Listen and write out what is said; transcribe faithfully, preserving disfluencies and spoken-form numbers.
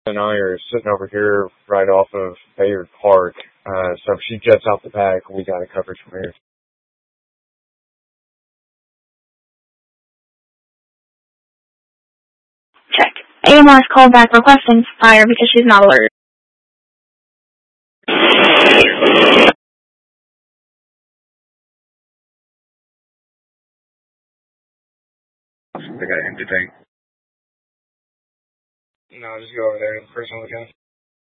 and I are sitting over here right off of Bayard Park. Uh, so if she jets out the back, we got a coverage from here. Check. A M R's callback requesting fire because she's not alert. They got an empty tank. No, just go over there to the first one we got.